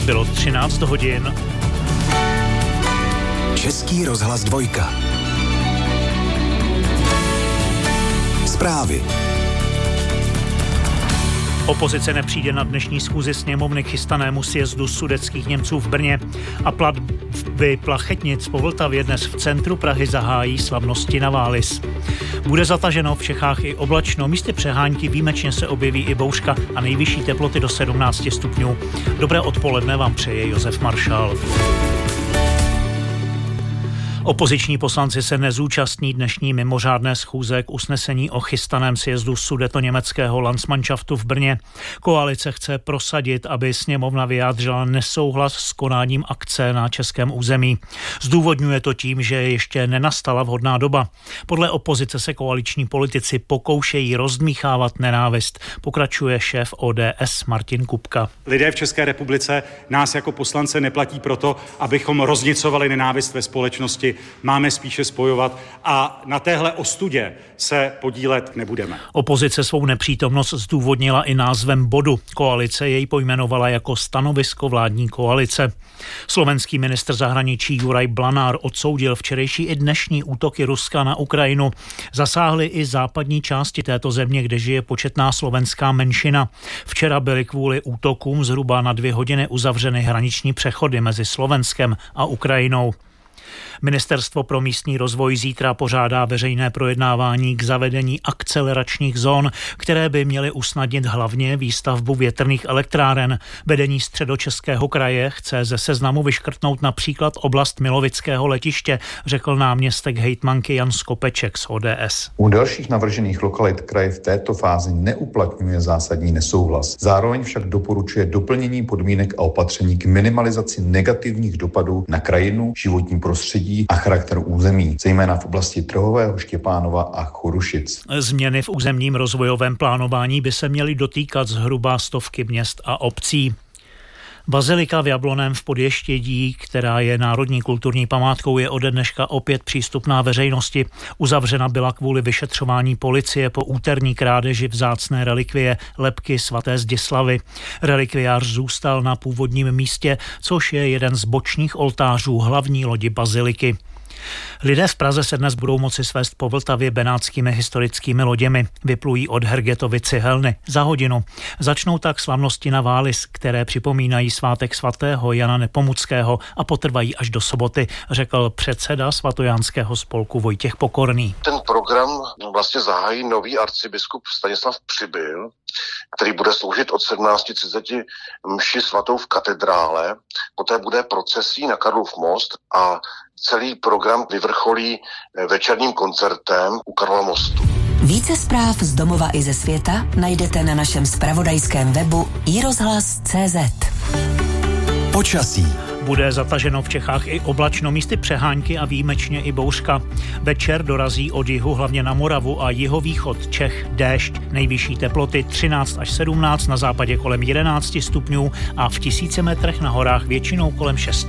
Bylo 13 hodin. Český rozhlas 2. Zprávy. Opozice nepřijde na dnešní schůzi sněmovny k chystanému sjezdu sudetských Němců v Brně a plavby plachetnic po Vltavě dnes v centru Prahy zahájí slavnosti na Vális. Bude zataženo v Čechách i oblačno, místy přehánky výjimečně se objeví i bouřka a nejvyšší teploty do 17 stupňů. Dobré odpoledne vám přeje Josef Maršál. Opoziční poslanci se nezúčastní dnešní mimořádné schůze k usnesení o chystaném sjezdu sudetoněmeckého Landsmannschaftu v Brně. Koalice chce prosadit, aby sněmovna vyjádřila nesouhlas s konáním akce na českém území. Zdůvodňuje to tím, že ještě nenastala vhodná doba. Podle opozice se koaliční politici pokoušejí rozdmíchávat nenávist, pokračuje šéf ODS Martin Kupka. Lidé v České republice nás jako poslance neplatí proto, abychom roznicovali nenávist ve společnosti. Máme spíše spojovat a na téhle ostudě se podílet nebudeme. Opozice svou nepřítomnost zdůvodnila i názvem bodu. Koalice jej pojmenovala jako stanovisko vládní koalice. Slovenský ministr zahraničí Juraj Blanár odsoudil včerejší i dnešní útoky Ruska na Ukrajinu. Zasáhly i západní části této země, kde žije početná slovenská menšina. Včera byly kvůli útokům zhruba na 2 hodiny uzavřeny hraniční přechody mezi Slovenskem a Ukrajinou. Ministerstvo pro místní rozvoj zítra pořádá veřejné projednávání k zavedení akceleračních zón, které by měly usnadnit hlavně výstavbu větrných elektráren. Vedení Středočeského kraje chce ze seznamu vyškrtnout například oblast Milovického letiště, řekl náměstek hejtmanky Jan Skopeček z ODS. U dalších navržených lokalit kraje v této fázi neuplatňuje zásadní nesouhlas. Zároveň však doporučuje doplnění podmínek a opatření k minimalizaci negativních dopadů na krajinu, životní prostředí a charakter území, zejména v oblasti Trhového, Štěpánova a Chorušic. Změny v územním rozvojovém plánování by se měly dotýkat zhruba 100 měst a obcí. Bazilika v Jablonném v Podještědí, která je národní kulturní památkou, je ode dneška opět přístupná veřejnosti. Uzavřena byla kvůli vyšetřování policie po úterní krádeži vzácné relikvie lebky svaté Zdislavy. Relikviář zůstal na původním místě, což je jeden z bočních oltářů hlavní lodi baziliky. Lidé v Praze se dnes budou moci svést po Vltavě benátskými historickými loděmi. Vyplují od Hergetovy cihelny za hodinu. Začnou tak slavnosti na Vális, které připomínají svátek svatého Jana Nepomuckého a potrvají až do soboty, řekl předseda svatojánského spolku Vojtěch Pokorný. Ten program vlastně zahájí nový arcibiskup Stanislav Přibyl, který bude sloužit od 17:30 mši svatou v katedrále. Poté bude procesí na Karlův most a celý program vyvrcholí večerním koncertem u Karlova mostu. Více zpráv z domova i ze světa najdete na našem zpravodajském webu iRozhlas.cz. Počasí. Bude zataženo v Čechách i oblačno, místy přehánky a výjimečně i bouřka. Večer dorazí od jihu hlavně na Moravu a jihovýchod Čech déšť. Nejvyšší teploty 13 až 17, na západě kolem 11 stupňů a v 1000 metrech na horách většinou kolem 6.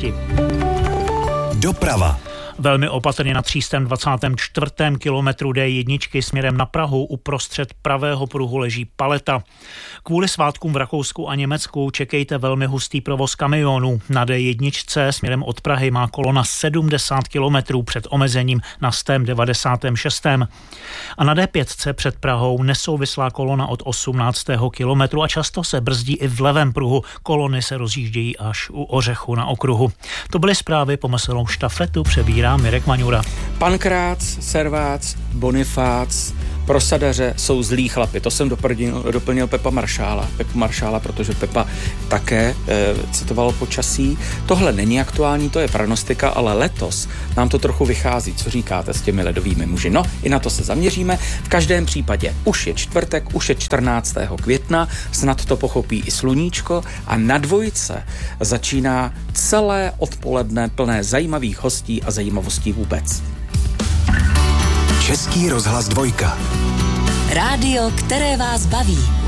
Doprava. Velmi opatrně na 324. kilometru D1 směrem na Prahu uprostřed pravého pruhu leží paleta. Kvůli svátkům v Rakousku a Německu čekejte velmi hustý provoz kamionů. Na D1 směrem od Prahy má kolona 70 kilometrů před omezením na 196. A na D5 před Prahou nesouvislá kolona od 18. kilometru a často se brzdí i v levém pruhu. Kolony se rozjíždějí až u Ořechu na okruhu. To byly zprávy, pomyslnou štafetu přebírá Mirek Maňura. Pankrác, Servác, Bonifác, prosadaře jsou zlí chlapi. To jsem doplnil Pepa Maršála, protože Pepa také citoval počasí. Tohle není aktuální, to je prognostika, ale letos nám to trochu vychází. Co říkáte s těmi ledovými muži? No, i na to se zaměříme. V každém případě už je čtvrtek, už je 14. května, snad to pochopí i sluníčko a na Dvojce začíná celé odpoledne plné zajímavých hostí a zajímavostí vůbec. Český rozhlas 2. Rádio, které vás baví.